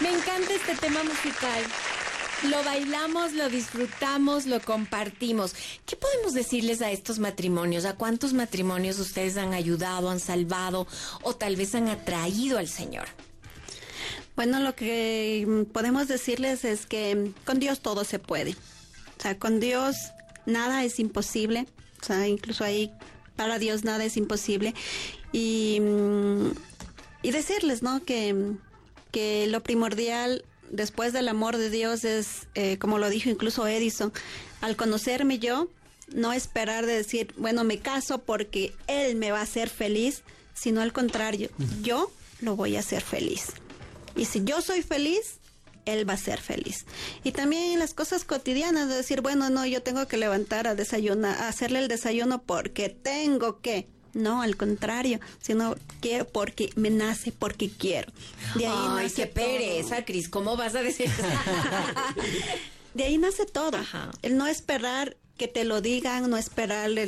Me encanta este tema musical. Lo bailamos, lo disfrutamos, lo compartimos. ¿Qué podemos decirles a estos matrimonios? ¿A cuántos matrimonios ustedes han ayudado, han salvado o tal vez han atraído al Señor? Bueno, lo que podemos decirles es que con Dios todo se puede. O sea, con Dios nada es imposible. O sea, incluso ahí para Dios nada es imposible. Y decirles, ¿no? Que lo primordial después del amor de Dios es, como lo dijo incluso Edison, al conocerme yo, no esperar de decir, bueno, me caso porque Él me va a hacer feliz, sino al contrario, yo lo voy a hacer feliz. Y si yo soy feliz, Él va a ser feliz. Y también en las cosas cotidianas, de decir, bueno, no, yo tengo que levantar a desayunar, a hacerle el desayuno porque tengo que. No, al contrario, sino quiero porque me nace, porque quiero. De ahí ay, nace qué pereza, todo. Cris, ¿cómo vas a decir? De ahí nace todo. Ajá. El no esperar que te lo digan, no esperar el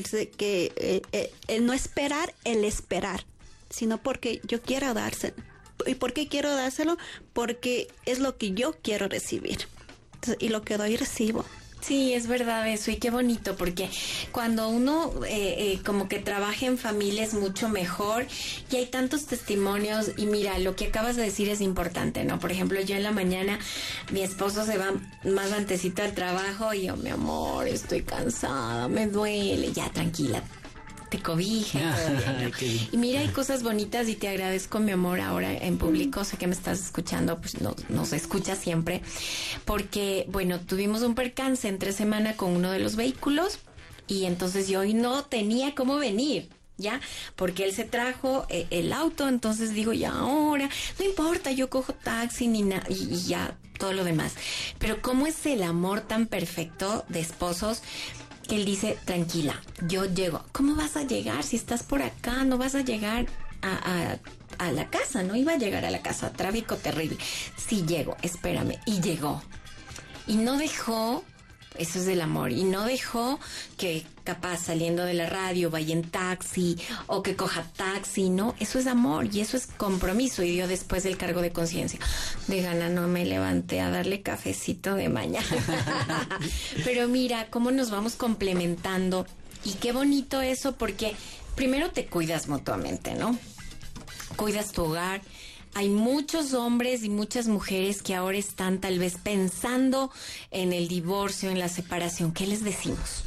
no esperar el esperar, sino porque yo quiero dárselo. ¿Y por qué quiero dárselo? Porque es lo que yo quiero recibir. Entonces, y lo que doy, recibo. Sí, es verdad eso, y qué bonito, porque cuando uno como que trabaja en familia es mucho mejor, y hay tantos testimonios, y mira, lo que acabas de decir es importante, ¿no? Por ejemplo, yo en la mañana, mi esposo se va más antesito al trabajo, y yo, mi amor, estoy cansada, me duele, ya, tranquila, te cobija. Y mira, hay cosas bonitas y te agradezco, mi amor, ahora en público, sé que me estás escuchando, pues nos escucha siempre, porque, bueno, tuvimos un percance entre semana con uno de los vehículos y entonces yo hoy no tenía cómo venir, ¿ya? Porque él se trajo el auto, entonces digo, ya ahora, no importa, yo cojo taxi ni nada, y ya, todo lo demás. Pero ¿cómo es el amor tan perfecto de esposos? Que él dice, tranquila, yo llego. ¿Cómo vas a llegar si estás por acá? No vas a llegar a la casa, no iba a llegar a la casa, tráfico terrible. Sí llego, espérame. Y llegó. Y no dejó, eso es del amor, y no dejó que capaz saliendo de la radio vaya en taxi o que coja taxi, no, eso es amor y eso es compromiso. Y dio después el cargo de conciencia. De gana no me levanté a darle cafecito de mañana. Pero mira cómo nos vamos complementando y qué bonito eso, porque primero te cuidas mutuamente, ¿no? Cuidas tu hogar. Hay muchos hombres y muchas mujeres que ahora están tal vez pensando en el divorcio, en la separación. ¿Qué les decimos?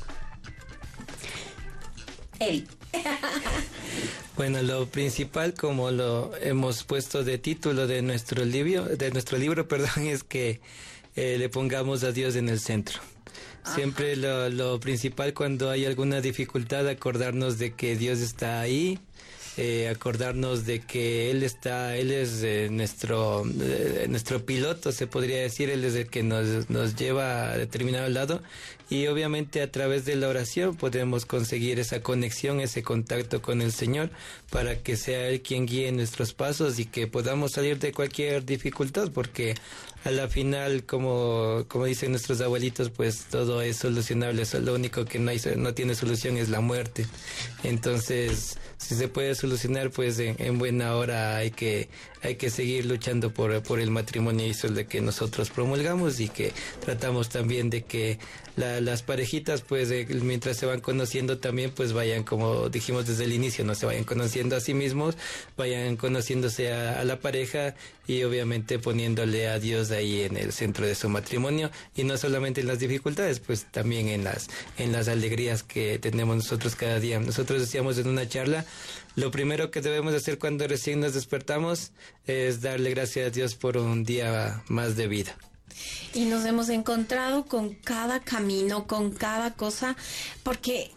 Él. Bueno, lo principal, como lo hemos puesto de título de nuestro libro, es que le pongamos a Dios en el centro. Ajá. Siempre lo principal cuando hay alguna dificultad, acordarnos de que Dios está ahí. Acordarnos de que Él es nuestro piloto, se podría decir. Él es el que nos lleva a determinado lado, y obviamente a través de la oración podemos conseguir esa conexión, ese contacto con el Señor, para que sea Él quien guíe nuestros pasos y que podamos salir de cualquier dificultad, porque a la final, como dicen nuestros abuelitos, pues todo es solucionable. Eso, lo único que no tiene solución es la muerte. Entonces, si se puede solucionar, pues en buena hora hay que seguir luchando por el matrimonio, y eso es lo que nosotros promulgamos, y que tratamos también de que las parejitas, pues mientras se van conociendo también, pues vayan, como dijimos desde el inicio, no se vayan conociendo a sí mismos, vayan conociéndose a la pareja, y obviamente poniéndole a Dios ahí en el centro de su matrimonio, y no solamente en las dificultades, pues también en las alegrías que tenemos nosotros cada día. Nosotros decíamos en una charla, lo primero que debemos hacer cuando recién nos despertamos es darle gracias a Dios por un día más de vida. Y nos hemos encontrado con cada camino, con cada cosa, porque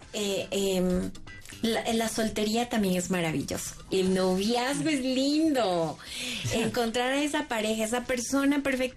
la soltería también es maravilloso. El noviazgo es lindo. Encontrar a esa pareja, esa persona perfecta